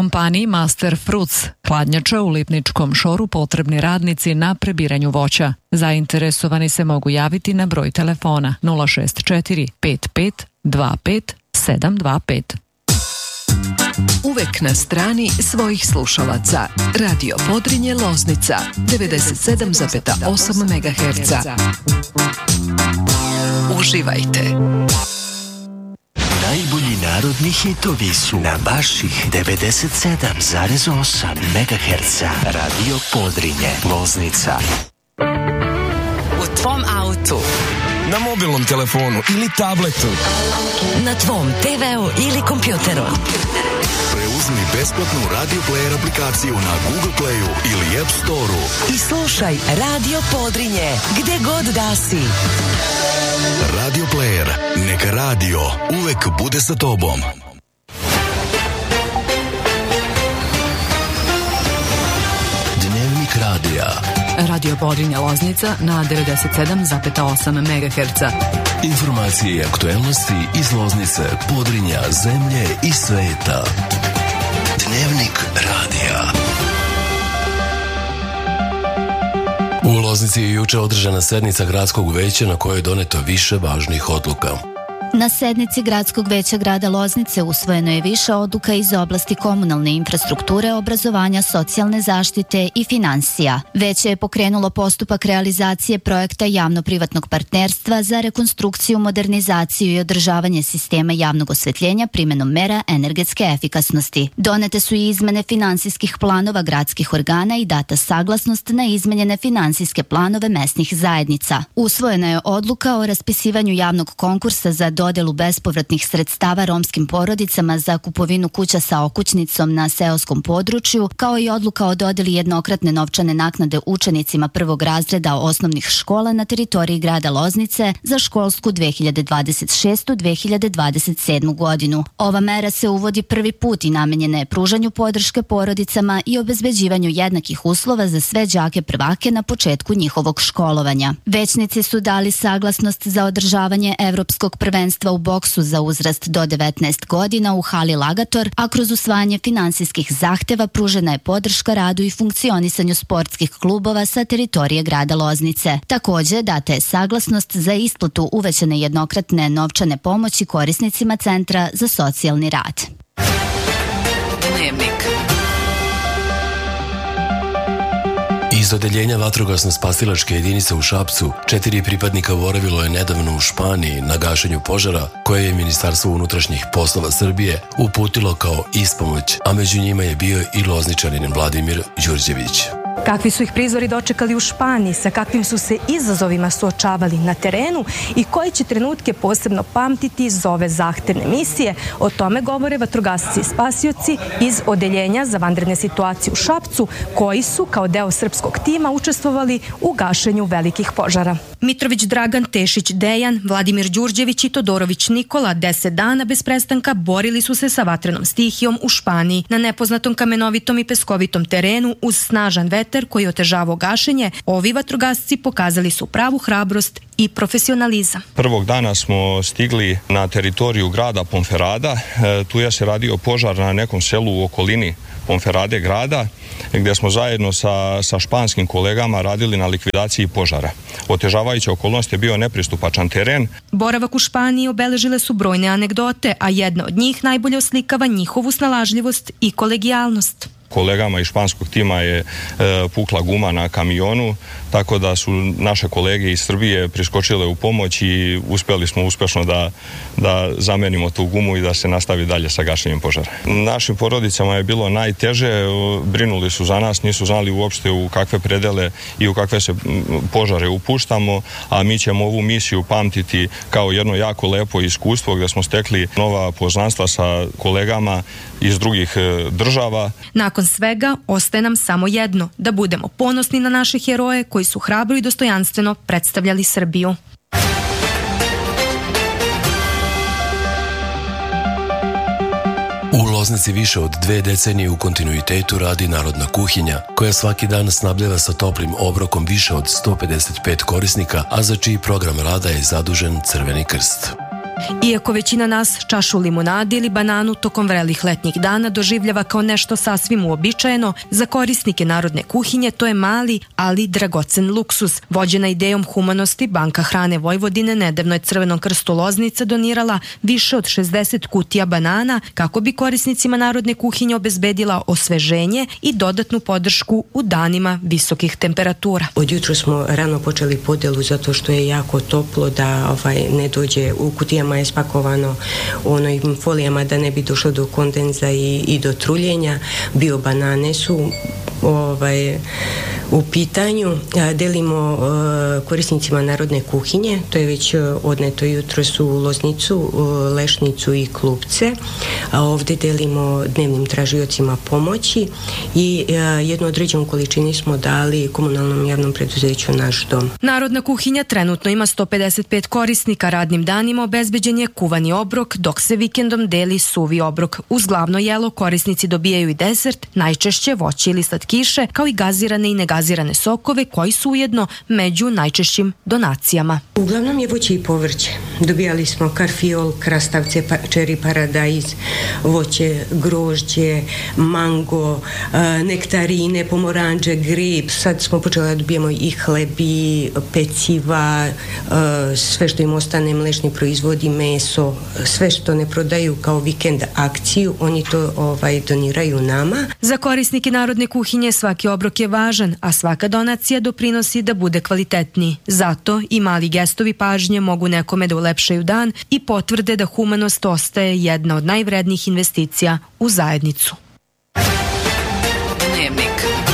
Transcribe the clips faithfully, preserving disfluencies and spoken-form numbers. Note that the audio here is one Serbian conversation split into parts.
Kompaniji Master Fruits hladnjača u Lipničkom šoru potrebni radnici na prebiranju voća. Zainteresovani se mogu javiti na broj telefona nula šest četiri pet pet dva pet sedam dva pet. Uvek na strani svojih slušalaca. Radio Podrinje Loznica devedeset sedam zarez osam megaherca. Uživajte. Najbolji narodni hitovi su na vaših devedeset sedam zarez osam megaherca. Radio Podrinje Loznica. U tvom autu, na mobilnom telefonu ili tabletu, na tvom te veu ili kompjuteru. Preuzmi besplatnu Radio Player aplikaciju na Google Playu ili App Storeu i slušaj Radio Podrinje gde god da si. Radio Player, neka radio uvek bude sa tobom. Dnevnik radija. Radio Podrinje Loznica na devedeset sedam zarez osam megaherca. Informacije i aktuelnosti iz Loznice, Podrinja, zemlje i sveta. Dnevnik radija. U Loznici je juče održana sednica gradskog veća na kojoj je doneto više važnih odluka. Na sednici Gradskog veća grada Loznice usvojeno je više odluka iz oblasti komunalne infrastrukture, obrazovanja, socijalne zaštite i finansija. Veće je pokrenulo postupak realizacije projekta javno-privatnog partnerstva za rekonstrukciju, modernizaciju i održavanje sistema javnog osvetljenja primenom mera energetske efikasnosti. Donete su i izmene finansijskih planova gradskih organa i data saglasnost na izmenjene finansijske planove mesnih zajednica. Usvojena je odluka o raspisivanju javnog konkursa za dodelu bespovratnih sredstava romskim porodicama za kupovinu kuća sa okućnicom na seoskom području, kao i odluka o dodeli jednokratne novčane naknade učenicima prvog razreda osnovnih škola na teritoriji grada Loznice za školsku dve hiljade dvadeset šeste dve hiljade dvadeset sedme godinu. Ova mera se uvodi prvi put i namenjena je pružanju podrške porodicama i obezbeđivanju jednakih uslova za sve đake prvake na početku njihovog školovanja. Većnici su dali saglasnost za održavanje evropskog prvenstva u boksu za uzrast do devetnaest godina u hali Lagator, a kroz usvajanje finansijskih zahteva pružena je podrška radu i funkcionisanju sportskih klubova sa teritorije grada Loznice. Takođe, data je saglasnost za isplatu uvećane jednokratne novčane pomoći korisnicima Centra za socijalni rad. Dnevnik. Iz odeljenja vatrogasno-spasilačke jedinice u Šapcu, četiri pripadnika boravilo je nedavno u Španiji na gašenju požara koje je Ministarstvo unutrašnjih poslova Srbije uputilo kao ispomoć, a među njima je bio i Lozničanin Vladimir Đurđević. Kakvi su ih prizori dočekali u Španiji, sa kakvim su se izazovima suočavali na terenu i koje će trenutke posebno pamtiti iz ove zahtevne misije, o tome govore vatrogasci i spasioci iz Odeljenja za vanredne situacije u Šapcu, koji su kao deo srpskog tima učestvovali u gašenju velikih požara. Mitrović Dragan, Tešić Dejan, Vladimir Đurđević i Todorović Nikola deset dana bez prestanka borili su se sa vatrenom stihijom u Španiji na nepoznatom kamenovitom i peskovitom terenu uz snažan vetar koji otežavao gašenje. Ovi vatrogasci pokazali su pravu hrabrost i profesionalizam. Prvog dana smo stigli na teritoriju grada Ponferrada. E, tu je se radio požar na nekom selu u okolini Ponferrade grada, gdje smo zajedno sa, sa španskim kolegama radili na likvidaciji požara. Otežavajuća okolnost je bio nepristupačan teren. Boravak u Španiji obeležile su brojne anegdote, a jedna od njih najbolje oslikava njihovu snalažljivost i kolegijalnost. Kolegama iz španskog tima je e, pukla guma na kamionu, tako da su naše kolege iz Srbije priskočile u pomoć i uspjeli smo uspješno da, da zamenimo tu gumu i da se nastavi dalje sa gašenjem požara. Našim porodicama je bilo najteže, brinuli su za nas, nisu znali uopšte u kakve predele i u kakve se požare upuštamo, a mi ćemo ovu misiju pamtiti kao jedno jako lepo iskustvo gdje smo stekli nova poznanstva sa kolegama iz drugih država. Nakon svega, ostaje nam samo jedno, da budemo ponosni na naše heroje koji su hrabro i dostojanstveno predstavljali Srbiju. U Loznici više od dve decenije u kontinuitetu radi narodna kuhinja, koja svaki dan snabdljeva sa toplim obrokom više od sto pedeset pet korisnika, a za čiji program rada je zadužen Crveni krst. Iako većina nas čašu limunade ili bananu tokom vrelih letnjih dana doživljava kao nešto sasvim uobičajeno, za korisnike narodne kuhinje to je mali, ali dragocen luksuz. Vođena idejom humanosti, Banka hrane Vojvodine nedavno je Crvenom krstu Loznica donirala više od šezdeset kutija banana kako bi korisnicima narodne kuhinje obezbedila osveženje i dodatnu podršku u danima visokih temperatura. Od jutro smo rano počeli podelu zato što je jako toplo, da ovaj, ne dođe, u kutijama je spakovano u onim folijama da ne bi došlo do kondenza i, i do truljenja. Bio banane su ovaj, u pitanju. Delimo uh, korisnicima narodne kuhinje, to je već odneto jutro su Loznicu, uh, Lešnicu i Klupce, a ovdje delimo dnevnim tražiocima pomoći i uh, jednu određenu količini smo dali komunalnom javnom preduzeću Naš dom. Narodna kuhinja trenutno ima sto pedeset pet korisnika, radnim danima obezbeđen je kuvani obrok, dok se vikendom deli suvi obrok. Uz glavno jelo korisnici dobijaju i desert, najčešće voće ili slatkiše, kao i gazirane i negazirane sokove koji su ujedno među najčešćim donacijama. Uglavnom je voće i povrće. Dobijali smo karfiol, krastavce, pa, čeri paradajz, voće, grožđe, mango, nektarine, pomoranđe, grip. Sad smo počeli da dobijemo i hlebi, peciva, sve što im ostane, mlečni proizvodi, meso, sve što ne prodaju kao vikend akciju, oni to ovaj, doniraju nama. Za korisnike narodne kuhinje svaki obrok je važan, a svaka donacija doprinosi da bude kvalitetniji. Zato i mali gestovi pažnje mogu nekome da ulepšaju dan i potvrde da humanost ostaje jedna od najvrednijih investicija u zajednicu. Dnevnik.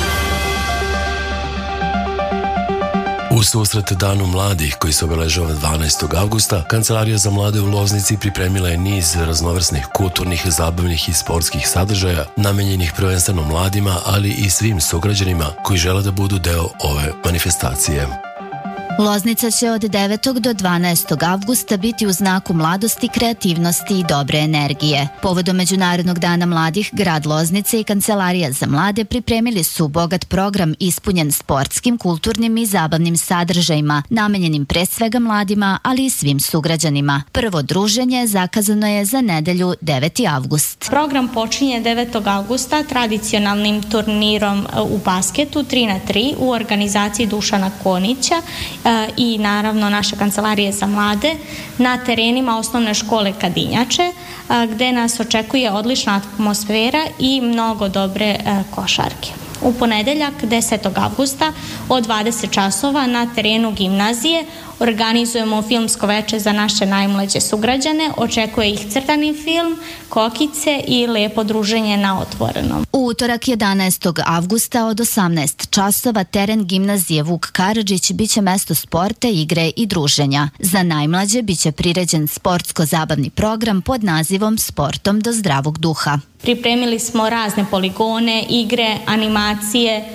U susret Danu mladih koji se obeležava dvanaestog avgusta, Kancelarija za mlade u Loznici pripremila je niz raznovrsnih kulturnih, zabavnih i sportskih sadržaja namenjenih prvenstveno mladima, ali i svim sugrađanima koji žele da budu deo ove manifestacije. Loznica će od devetog do dvanaestog avgusta biti u znaku mladosti, kreativnosti i dobre energije. Povodom Međunarodnog dana mladih, grad Loznica i Kancelarija za mlade pripremili su bogat program ispunjen sportskim, kulturnim i zabavnim sadržajima, namenjenim pre svega mladima, ali i svim sugrađanima. Prvo druženje zakazano je za nedelju deveti avgust. Program počinje devetog avgusta tradicionalnim turnirom u basketu tri na tri u organizaciji Dušana Konića i naravno naše kancelarije za mlade na terenima osnovne škole Kadinjače, gde nas očekuje odlična atmosfera i mnogo dobre košarke. U ponedeljak desetog avgusta od dvadeset časova na terenu gimnazije organizujemo filmsko veče za naše najmlađe sugrađane, očekuje ih crtani film, kokice i lepo druženje na otvorenom. U utorak jedanaestog avgusta od osamnaest časova teren gimnazije Vuk Karadžić biće mesto sporta, igre i druženja. Za najmlađe biće priređen sportsko-zabavni program pod nazivom Sportom do zdravog duha. Pripremili smo razne poligone, igre, animacije,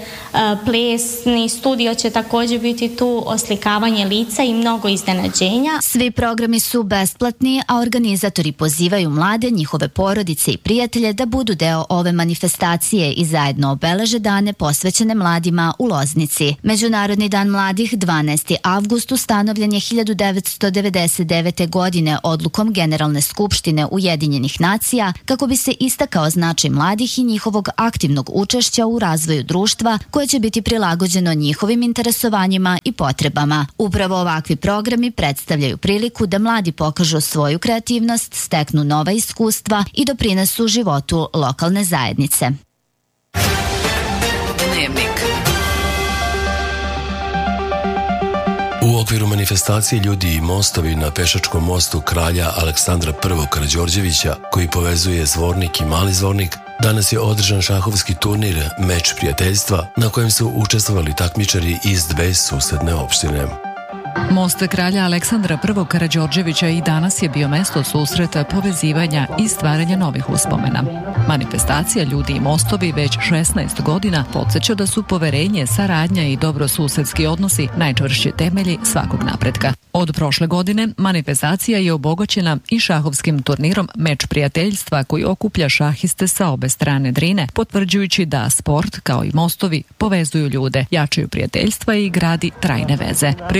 plesni studio će također biti tu, oslikavanje lica i mnogo iznenađenja. Svi programi su besplatni, a organizatori pozivaju mlade, njihove porodice i prijatelje da budu deo ove manifestacije i zajedno obeleže dane posvećene mladima u Loznici. Međunarodni dan mladih dvanaesti avgust ustanovljen je hiljadu devetsto devedeset devete. godine odlukom Generalne skupštine Ujedinjenih nacija kako bi se istakao značaj mladih i njihovog aktivnog učešća u razvoju društva koje će biti prilagođeno njihovim interesovanjima i potrebama. Upravo ovakvi programi predstavljaju priliku da mladi pokažu svoju kreativnost, steknu nova iskustva i doprinesu životu lokalne zajednice. Dnevnik. U okviru manifestacije Ljudi i mostovi na pešačkom mostu kralja Aleksandra prvog. Karađorđevića, koji povezuje Zvornik i Mali Zvornik, danas je održan šahovski turnir Meč prijateljstva, na kojem su učestvovali takmičari iz dve susedne opštine. Most kralja Aleksandra prvog. Karađorđevića i danas je bio mesto susreta, povezivanja i stvaranja novih uspomena. Manifestacija Ljudi i mostovi već šesnaest godina podsjeća da su poverenje, saradnja i dobrosusedski odnosi najčvršći temelji svakog napretka. Od prošle godine manifestacija je obogaćena i šahovskim turnirom Meč prijateljstva koji okuplja šahiste sa obe strane Drine, potvrđujući da sport, kao i mostovi, povezuju ljude, jačaju prijateljstva i gradi trajne veze. Prilikom obrade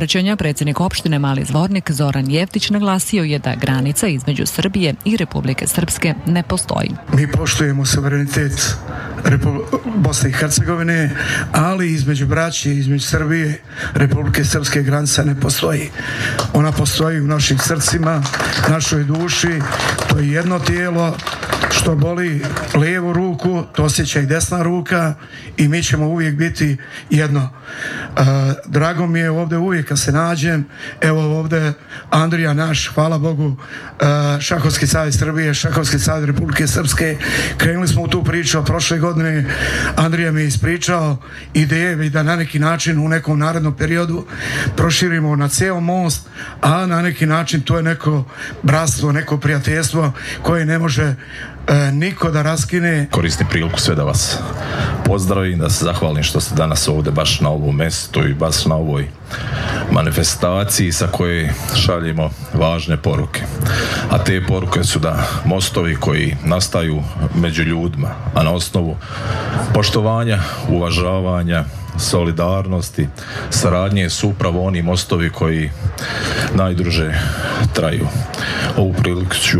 obraćanja predsjednik opštine Mali Zvornik Zoran Jeftić naglasio je da granica između Srbije i Republike Srpske ne postoji. Mi poštujemo suverenitet Repu- Bosne i Hercegovine, ali između braće, između Srbije, Republike Srpske granica ne postoji. Ona postoji u našim srcima, našoj duši, to je jedno tijelo, što boli lijevu ruku, to osjeća i desna ruka i mi ćemo uvijek biti jedno. Uh, drago mi je ovdje uvijek kad se nađem, evo ovdje Andrija naš, hvala Bogu, uh, Šahovski savez Srbije, Šahovski savez Republike Srpske, krenuli smo u tu priču, a prošle godine Andrija mi je ispričao ideje da na neki način u nekom narednom periodu proširimo na ceo most, a na neki način to je neko bratstvo, neko prijateljstvo koje ne može E, niko da raskine. Koristim priliku sve da vas pozdravim, da se zahvalim što ste danas ovdje baš na ovom mjestu i baš na ovoj manifestaciji sa koje šaljemo važne poruke. A te poruke su da mostovi koji nastaju među ljudima, a na osnovu poštovanja, uvažavanja, solidarnosti, saradnje su upravo oni mostovi koji najduže traju. Ovu priliku ću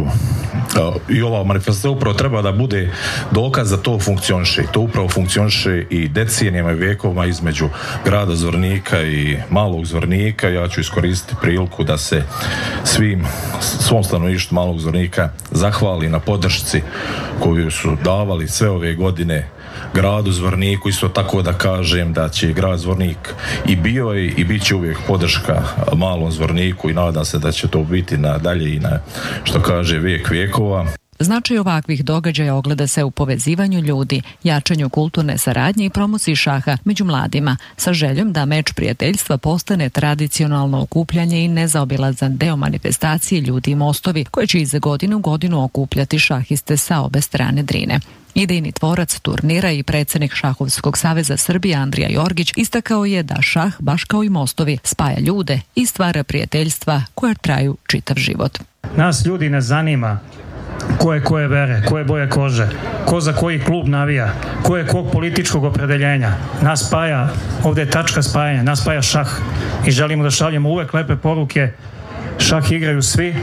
i ova manifestacija upravo treba da bude dokaz da to funkcioniše. To upravo funkcioniše i decenijama i vjekovima između grada Zvornika i Malog Zvornika. Ja ću iskoristiti priliku da se svim, svom stanovništvu Malog Zvornika zahvali na podršci koju su davali sve ove godine gradu Zvorniku. Isto tako da kažem da će grad Zvornik i bio je i bit će uvijek podrška Malom Zvorniku i nadam se da će to biti nadalje i na, što kaže, vijek vijekova. Značaj ovakvih događaja ogleda se u povezivanju ljudi, jačanju kulturne saradnje i promociji šaha među mladima, sa željom da meč prijateljstva postane tradicionalno okupljanje i nezaobilazan deo manifestacije Ljudi i mostovi, koje će iz godine u godinu okupljati šahiste sa obe strane Drine. Idejni tvorac turnira i predsjednik Šahovskog saveza Srbije Andrija Jorgić istakao je da šah, baš kao i mostovi, spaja ljude i stvara prijateljstva koja traju čitav život. Nas ljudi ne zanima ko je koje vere, ko je boje kože, ko za koji klub navija, ko je kog političkog opredeljenja. Nas spaja, ovdje je tačka spajanja, nas spaja šah i želimo da šaljemo uvek lepe poruke. Šah igraju svi,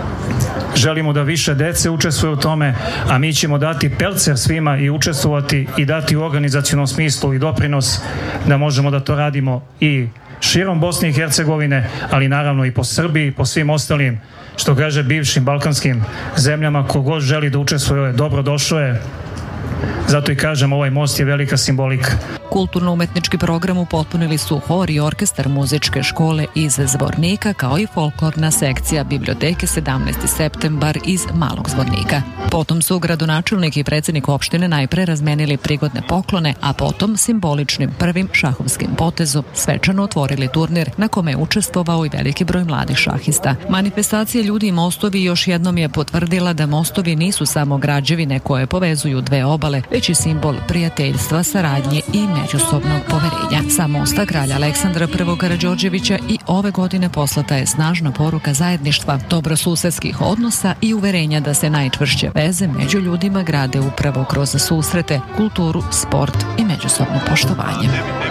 želimo da više dece učestvuje u tome, a mi ćemo dati pelcer svima i učestvovati i dati u organizacionom smislu i doprinos da možemo da to radimo i širom Bosne i Hercegovine, ali naravno i po Srbiji, po svim ostalim, što kaže, bivšim balkanskim zemljama. Kogod želi da učestvuje, dobro došao je. Zato i kažem, ovaj most je velika simbolika. Kulturno-umetnički program upotpunili su hor i orkestar muzičke škole iz Zvornika, kao i folklorna sekcija biblioteke sedamnaesti septembar iz Malog Zvornika. Potom su gradonačelnik i predsjednik opštine najpre razmenili prigodne poklone, a potom simboličnim prvim šahovskim potezom svečano otvorili turnir na kome je učestvovao i veliki broj mladih šahista. Manifestacija Ljudi i mostovi još jednom je potvrdila da mostovi nisu samo građevine koje povezuju dve obale, već i simbol prijateljstva, saradnje i međusobnog poverenja. Sa mosta kralja Aleksandra I. Karađorđevića i ove godine poslata je snažna poruka zajedništva, dobrosusedskih odnosa i uverenja da se najčvršće veze među ljudima grade upravo kroz susrete, kulturu, sport i međusobno poštovanje.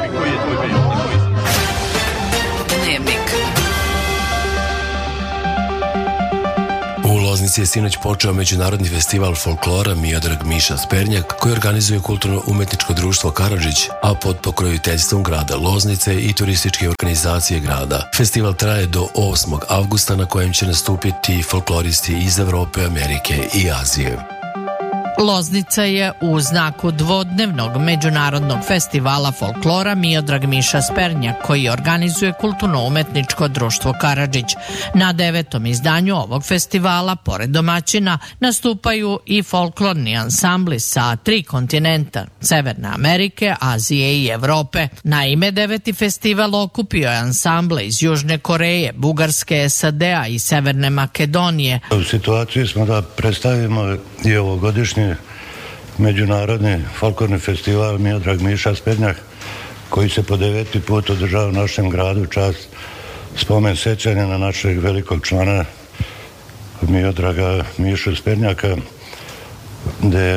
U Loznici je sinoć počeo međunarodni festival folklora Miodrag Miša Spernjak, koji organizuje kulturno-umetničko društvo Karadžić, a pod pokroviteljstvom grada Loznice i turističke organizacije grada. Festival traje do osmog avgusta, na kojem će nastupiti folkloristi iz Evrope, Amerike i Azije. Loznica je u znaku dvodnevnog međunarodnog festivala folklora Miodrag Miša Spernjak, koji organizuje kulturno-umetničko društvo Karadžić. Na devetom izdanju ovog festivala, pored domaćina, nastupaju i folklorni ansambli sa tri kontinenta, Severne Amerike, Azije i Evrope. Naime, deveti festival okupio je ansamble iz Južne Koreje, Bugarske, S A D-a i Severne Makedonije. U situaciji smo da predstavimo i ovogodišnji međunarodni folklorni festival Miodrag Miša Spernjak, koji se po deveti put održava u našem gradu, čast spomen sećanja na našeg velikog člana Miodraga Mišu Spernjaka, gde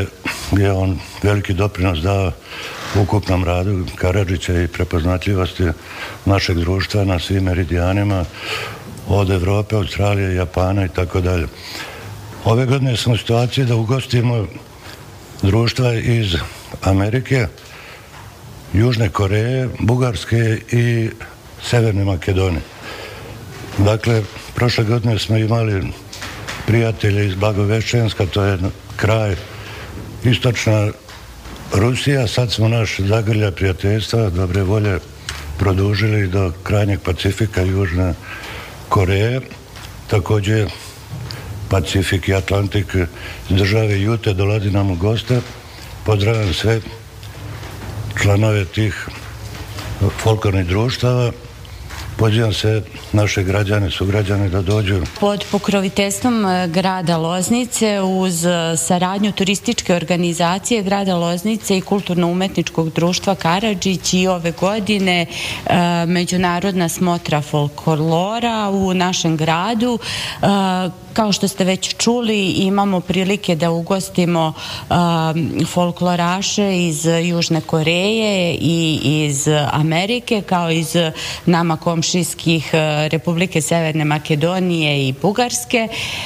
gdje on veliki doprinos dao ukupnom radu Karadžića i prepoznatljivosti našeg društva na svim meridijanima od Evrope, Australije, Japana i tako dalje. Ove godine smo u situaciji da ugostimo društva iz Amerike, Južne Koreje, Bugarske i Severne Makedonije. Dakle, prošle godine smo imali prijatelje iz Blagoveščenska, to je kraj istočna Rusija, sad smo naš zagrljaj prijateljstva dobre volje produžili do krajnjeg Pacifika, Južne Koreje, također Pacifik i Atlantik iz države Jute dolazi nam u goste. Pozdravljam sve članove tih folklornih društava. Pozivam sve naše građane, sugrađane da dođu. Pod pokroviteljstvom grada Loznice uz saradnju turističke organizacije grada Loznice i kulturno-umetničkog društva Karadžić i ove godine e, međunarodna smotra folklora u našem gradu. E, kao što ste već čuli, imamo prilike da ugostimo e, folkloraše iz Južne Koreje i iz Amerike, kao iz nama komšijskih Republike Severne Makedonije i Bugarske.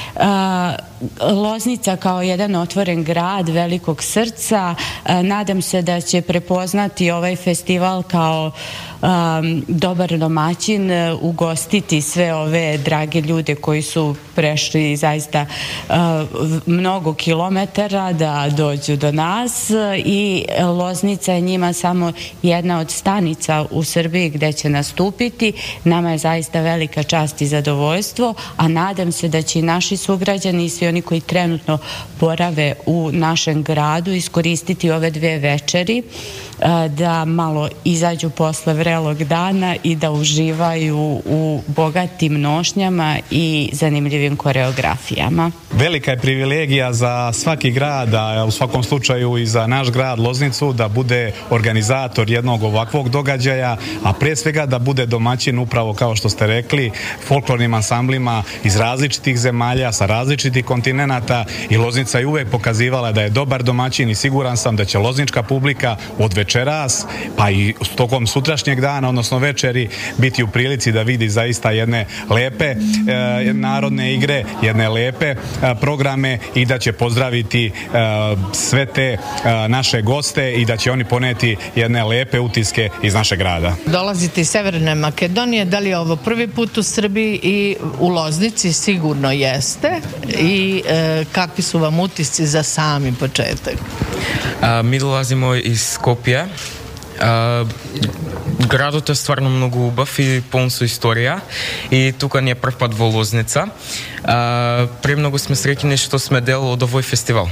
Loznica kao jedan otvoren grad velikog srca, nadam se da će prepoznati ovaj festival kao um, dobar domaćin, ugostiti sve ove drage ljude koji su prešli zaista uh, mnogo kilometara da dođu do nas i Loznica je njima samo jedna od stanica u Srbiji gde će nastupiti. Nama je zaista velika čast i zadovoljstvo, a nadam se da će i naši sugrađani i svi oni koji trenutno borave u našem gradu iskoristiti ove dve večeri da malo izađu posle vrelog dana i da uživaju u bogatim nošnjama i zanimljivim koreografijama. Velika je privilegija za svaki grad, a u svakom slučaju i za naš grad Loznicu, da bude organizator jednog ovakvog događaja, a pre svega da bude domaćin upravo kao što ste rekli, folklornim ansamblima iz različitih zemalja, sa različitih kontinenata, i Loznica je uvek pokazivala da je dobar domaćin i siguran sam da će loznička publika od večeras, pa i tokom sutrašnjeg dana, odnosno večeri, biti u prilici da vidi zaista jedne lepe e, narodne igre, jedne lepe e, programe i da će pozdraviti e, sve te e, naše goste i da će oni poneti jedne lepe utiske iz našeg grada. Dolazite iz Severne Makedonije, da li je ovo prvi put u Srbiji i u Loznici? Sigurno jeste. I e, kakvi su vam utisci za sami početak? A, mi dolazimo iz Skopje. А, градот е стварно многу убав и полн со историја и тука ни е прв пат во Лозница. А, премногу сме среќни што сме дел од овој фестивал.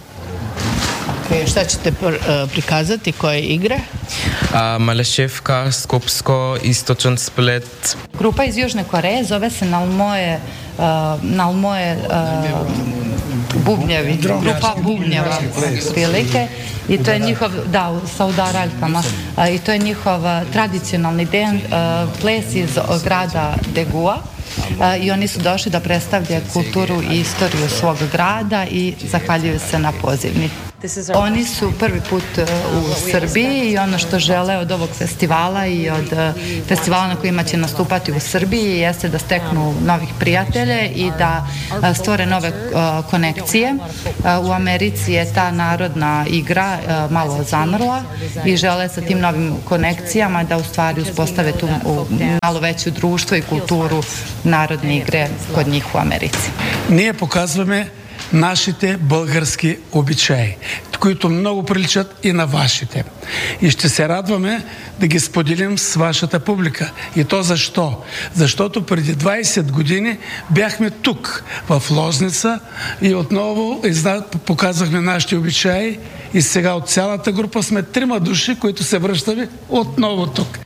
Okay, šta ćete prikazati, koje igre? А, Малешевка, Скопско, Источен Сплет. Grupa iz Južne Koreje zove se Nalmoje, uh, Nalmoje uh, bubnjevi, grupa bubnjeva prilike i to je njihov, da, sa udaraljkama, i to je njihov tradicionalni den, ples iz grada Degua i oni su došli da predstavljaju kulturu i istoriju svog grada i zahvaljuju se na pozivni. Oni su prvi put u Srbiji i ono što žele od ovog festivala i od festivala na kojima će nastupati u Srbiji jeste da steknu novih prijatelje i da stvore nove konekcije. U Americi je ta narodna igra malo zamrla i žele sa tim novim konekcijama da u stvari uspostave tu malo veću društvo i kulturu народни игре код njih u Америци. Ние показваме нашите български обичаи, които много приличат и на вашите. И ще се радваме да ги споделим с вашата публика. И то защо? Защото преди двайсет години бяхме тук, в Лозница, и отново показвахме нашите обичаи. И сега от цялата група сме трима души, които се връщаме отново тук.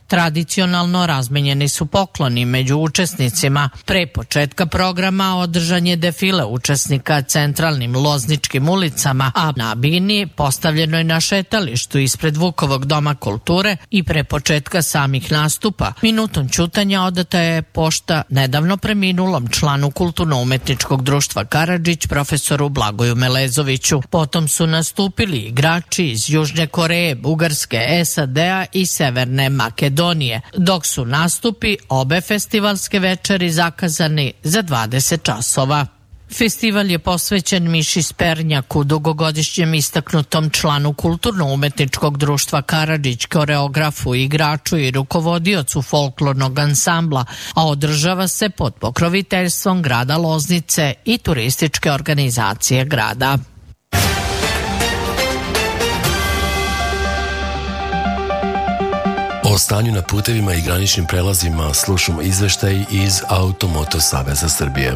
Tradicionalno razmenjeni su pokloni među učesnicima. Pre početka programa održan je defile učesnika centralnim lozničkim ulicama, a na bini postavljenoj na šetalištu ispred Vukovog doma kulture i pre početka samih nastupa minutom ćutanja odata je pošta nedavno preminulom članu Kulturno-umetničkog društva Karadžić, profesoru Blagoju Melezoviću. Potom su nastupili igrači iz Južne Koreje, Bugarske, S A D-a i Severne Makedonije, dok su nastupi obe festivalske večeri zakazani za dvadeset časova. Festival je posvećen Miši Spernjaku, dugogodišnjem istaknutom članu Kulturno-umetničkog društva Karadžić, koreografu, igraču i rukovodiocu folklornog ansambla, a održava se pod pokroviteljstvom grada Loznice i turističke organizacije grada. O stanju na putevima i graničnim prelazima slušamo izveštaj iz Automoto Saveza Srbije.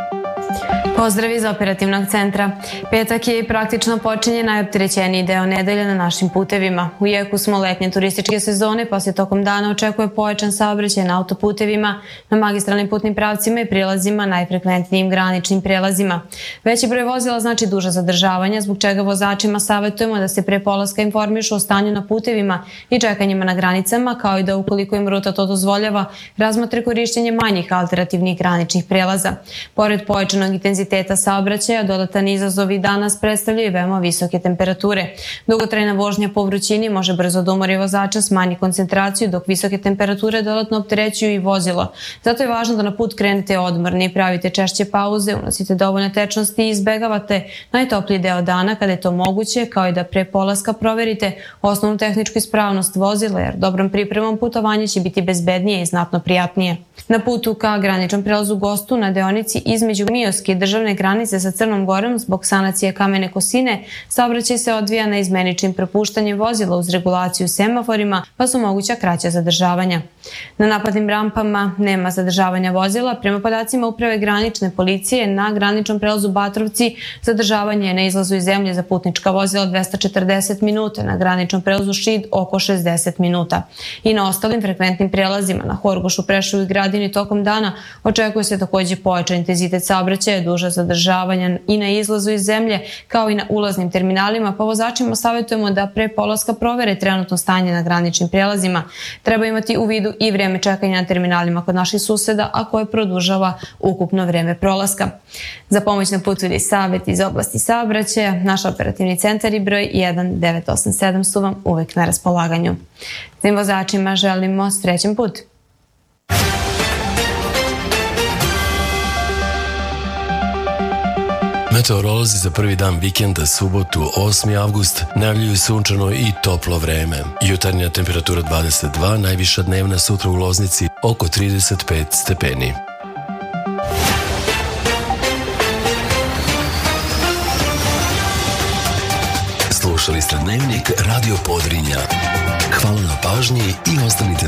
Pozdrav iz operativnog centra. Petak je i praktično počinje najopterećeniji deo nedelje na našim putevima. U jeku smo letnje turističke sezone, pa se tokom dana očekuje pojačan saobraćaj na autoputevima, na magistralnim putnim pravcima i prilazima, najfrekventnijim graničnim prelazima. Veći broj vozila znači duža zadržavanja, zbog čega vozačima savjetujemo da se pre polaska informišu o stanju na putevima i čekanjima na granicama, kao i da ukoliko im ruta to dozvoljava, razmotre korišćenje manjih alternativnih graničnih prelaza. Pored pojačanog intenziteta saobraćaja, dodatan izazovi danas predstavljaju veoma visoke temperature. Dugotrajna vožnja po vrućini može brzo da umori vozača, smanji koncentraciju, dok visoke temperature dodatno opterećuju i vozilo. Zato je važno da na put krenete odmorni, pravite češće pauze, unosite dovoljno tečnosti i izbegavate najtopliji deo dana kada je to moguće, kao i da pre polaska proverite osnovnu tehničku ispravnost vozila, jer dobrom pripremom putovanje će biti bezbednije i znatno prijatnije. Na putu ka graničnom prelazu Gostu na deonici između Mioske i državne granice sa Crnom Gorom zbog sanacije kamene kosine, saobraćaj se odvija na izmeničnim propuštanjem vozila uz regulaciju semaforima, pa su moguća kraća zadržavanja. Na naplatnim rampama nema zadržavanja vozila. Prema podacima Uprave granične policije, na graničnom prelazu Batrovci zadržavanje je na izlazu iz zemlje za putnička vozila dvesta četrdeset minuta, na graničnom prelazu Šid oko šezdeset minuta. I na ostalim frekventnim prelazima na Horgošu, Preševu i Gradini tokom dana očekuje se takođe pojačan intenzitet saobraćaja, duža zadržavanja i na izlazu iz zemlje, kao i na ulaznim terminalima, pa vozačima savjetujemo da pre polaska provere trenutno stanje na graničnim prelazima. Treba imati u vidu i vreme čekanja na terminalima kod naših suseda, a koje produžava ukupno vreme prolaska. Za pomoć na putu ili savjet iz oblasti saobraćaja, naš operativni centar i broj jedan devet osam sedam su vam uvek na raspolaganju. Svim vozačima želimo srećan put. Meteorolozi za prvi dan vikenda, subotu, osmi avgust, najavljuju sunčano i toplo vreme. Jutarnja temperatura dvadeset dva, najviša dnevna sutra u Loznici oko trideset pet stepeni. Slušali ste Dnevnik Radio Podrinja. Hvala na pažnji i ostanite